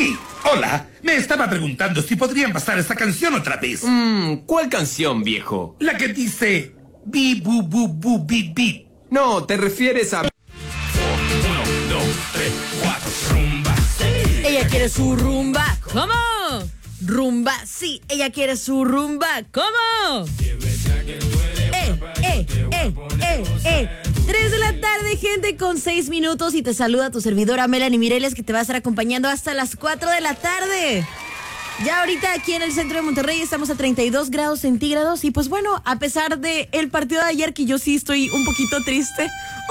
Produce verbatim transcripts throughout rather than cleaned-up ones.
Sí, hola. Me estaba preguntando si podrían pasar esta canción otra vez. Mmm, ¿cuál canción, viejo? La que dice... Bi, bu, bu, bu, bi, bi. No, te refieres a... Ella quiere su rumba. ¿Cómo? Rumba, sí. Ella quiere su rumba. ¿Cómo? Eh, eh, eh, eh, eh. Tres de la tarde, gente, con seis minutos. Y te saluda tu servidora Melanie Mireles, que te va a estar acompañando hasta las cuatro de la tarde. Ya ahorita aquí en el centro de Monterrey estamos a treinta y dos grados centígrados. Y pues bueno, a pesar de el partido de ayer, que yo sí estoy un poquito triste.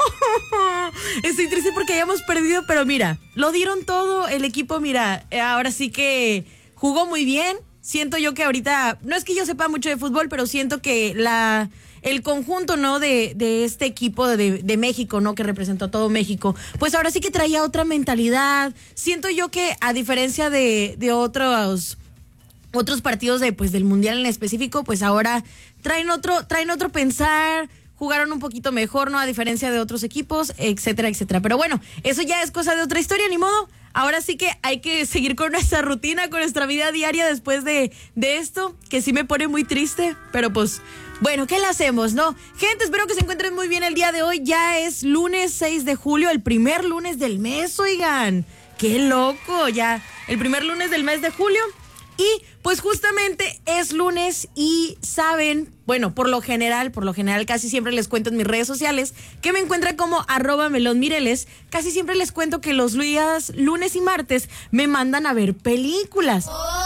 Estoy triste porque hayamos perdido, pero mira, lo dieron todo el equipo. Mira, ahora sí que jugó muy bien. Siento yo que ahorita, no es que yo sepa mucho de fútbol, pero siento que la... el conjunto, ¿no? De, de este equipo de, de México, ¿no? Que representó a todo México. Pues ahora sí que traía otra mentalidad. Siento yo que, a diferencia de, de otros, otros partidos de, pues, del Mundial en específico, pues ahora traen otro, traen otro pensar, jugaron un poquito mejor, ¿no? A diferencia de otros equipos, etcétera, etcétera. Pero bueno, eso ya es cosa de otra historia, ni modo. Ahora sí que hay que seguir con nuestra rutina, con nuestra vida diaria después de, de esto, que sí me pone muy triste, pero pues... bueno, ¿qué le hacemos, no? Gente, espero que se encuentren muy bien el día de hoy. Ya es lunes seis de julio, el primer lunes del mes, oigan. ¡Qué loco! Ya, el primer lunes del mes de julio. Y pues justamente es lunes y saben, bueno, por lo general, por lo general casi siempre les cuento en mis redes sociales que me encuentran como arroba melón mireles. Casi siempre les cuento que los días lunes y martes me mandan a ver películas.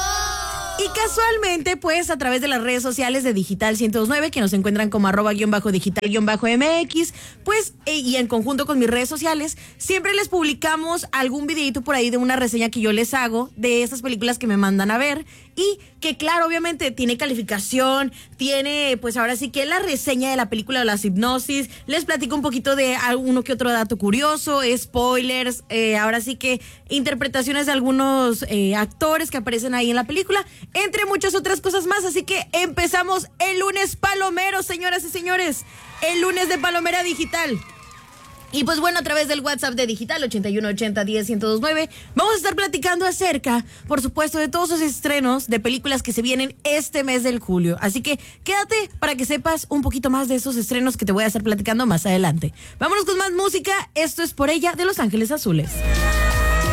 Y casualmente, pues, a través de las redes sociales de Digital ciento dos punto nueve, que nos encuentran como arroba guión bajo digital guión bajo mx, pues, e, y en conjunto con mis redes sociales, siempre les publicamos algún videito por ahí de una reseña que yo les hago de estas películas que me mandan a ver. Y que, claro, obviamente tiene calificación, tiene, pues, ahora sí que la reseña de la película de las hipnosis, les platico un poquito de alguno que otro dato curioso, spoilers, eh, ahora sí que interpretaciones de algunos eh, actores que aparecen ahí en la película, entre muchas otras cosas más. Así que empezamos el lunes palomero, señoras y señores, el lunes de Palomera Digital. Y pues bueno, a través del WhatsApp de Digital ochenta y uno ochenta diez ciento dos nueve vamos a estar platicando acerca, por supuesto, de todos los estrenos de películas que se vienen este mes del julio. Así que quédate para que sepas un poquito más de esos estrenos que te voy a estar platicando más adelante. Vámonos con más música. Esto es Por Ella, de Los Ángeles Azules.